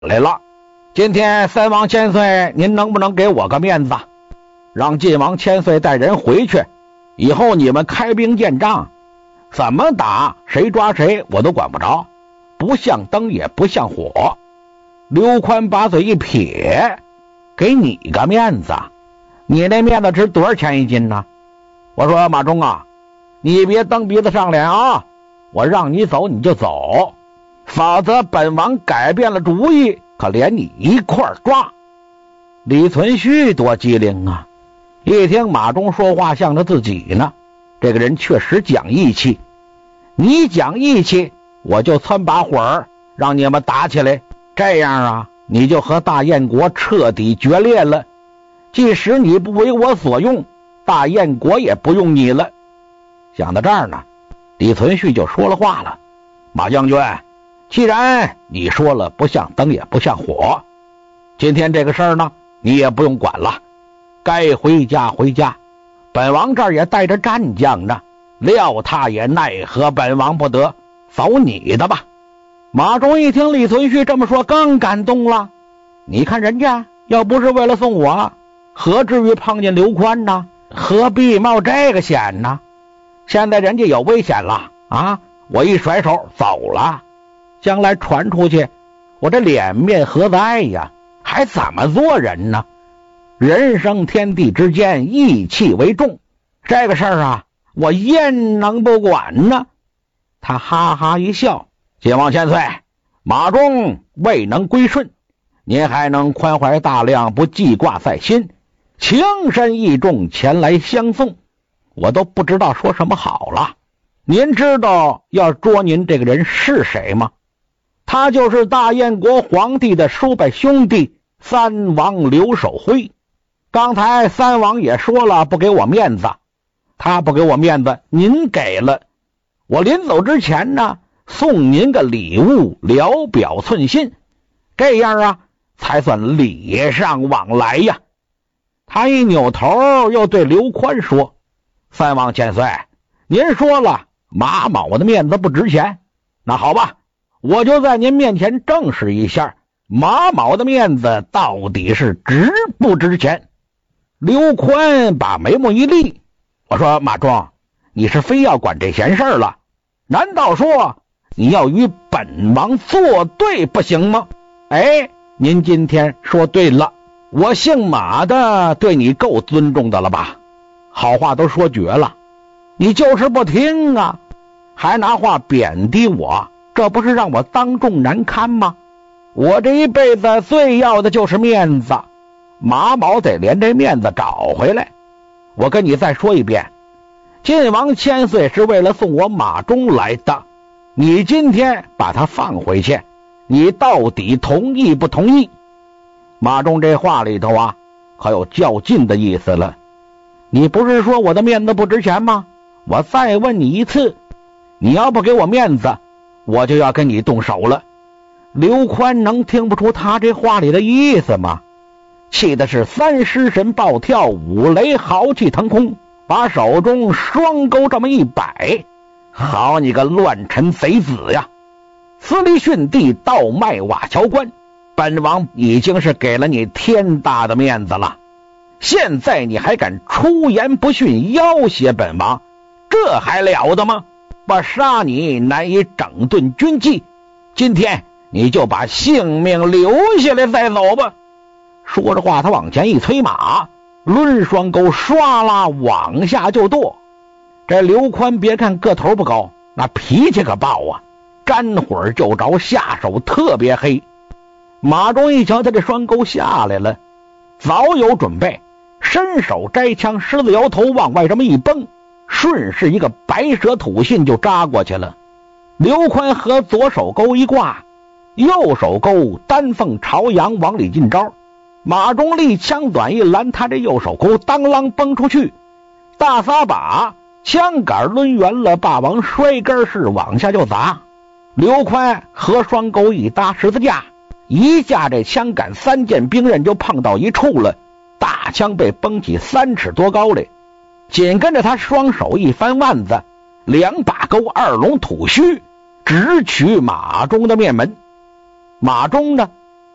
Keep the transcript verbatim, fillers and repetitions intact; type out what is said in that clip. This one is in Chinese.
来了。今天三王千岁，您能不能给我个面子，让晋王千岁带人回去，以后你们开兵见仗，怎么打谁抓谁我都管不着，不像灯也不像火。刘宽把嘴一撇，给你个面子，你那面子值多少钱一斤呢？我说马忠啊，你别蹬鼻子上脸啊，我让你走你就走，否则本王改变了主意，可连你一块抓。李存勖多机灵啊，一听马忠说话向着自己呢，这个人确实讲义气。你讲义气，我就窜把火儿让你们打起来，这样啊，你就和大燕国彻底决裂了。即使你不为我所用，大燕国也不用你了。想到这儿呢，李存勖就说了话了：马将军，既然你说了不像灯也不像火，今天这个事儿呢，你也不用管了，该回家回家，本王这儿也带着战将呢，料他也奈何本王不得，走你的吧。马忠一听李存勖这么说，更感动了。你看人家要不是为了送我，何至于碰见刘宽呢？何必冒这个险呢？现在人家有危险了啊，我一甩手走了，将来传出去，我这脸面何在呀？还怎么做人呢？人生天地之间，义气为重，这个事儿啊，我焉能不管呢？他哈哈一笑：晋王千岁，马忠未能归顺，您还能宽怀大量，不记挂在心，情深义重前来相送，我都不知道说什么好了。您知道要捉您这个人是谁吗？他就是大燕国皇帝的叔伯兄弟三王刘守辉。刚才三王也说了不给我面子，他不给我面子，您给了。我临走之前呢，送您个礼物，聊表寸心，这样啊才算礼尚往来呀。他一扭头又对刘宽说：三王千岁，您说了马某的面子不值钱，那好吧，我就在您面前证实一下，马某的面子到底是值不值钱。刘宽把眉目一立，我说马忠，你是非要管这闲事儿了？难道说你要与本王作对不行吗？哎，您今天说对了，我姓马的对你够尊重的了吧？好话都说绝了，你就是不听啊，还拿话贬低我，这不是让我当众难堪吗？我这一辈子最要的就是面子，马某得连这面子找回来。我跟你再说一遍，晋王千岁是为了送我马忠来的，你今天把他放回去，你到底同意不同意？马忠这话里头啊，可有较劲的意思了。你不是说我的面子不值钱吗？我再问你一次，你要不给我面子，我就要跟你动手了。刘宽能听不出他这话里的意思吗？气的是三尸神暴跳，五雷豪气腾空，把手中双钩这么一摆：好你个乱臣贼子呀！司离逊地，倒卖瓦桥关，本王已经是给了你天大的面子了，现在你还敢出言不逊，要挟本王，这还了得吗？我杀你难以整顿军纪，今天你就把性命留下来再走吧。说着话，他往前一催马，抡双钩，唰啦往下就剁。这刘宽别看个头不高，那脾气可暴啊，沾火就着，下手特别黑。马忠一瞧他这双钩下来了，早有准备，伸手摘枪，狮子摇头往外这么一崩，顺势一个白蛇吐信就扎过去了。刘宽和左手钩一挂，右手钩丹凤朝阳往里进招，马忠立枪短一拦，他这右手钩当啷崩出去，大撒把枪杆抡圆了，霸王摔根式往下就砸。刘宽和双钩一搭十字架，一架这枪杆三件兵刃就碰到一处了，大枪被崩起三尺多高来。紧跟着他双手一翻腕子，两把钩二龙吐须直取马忠的面门。马忠呢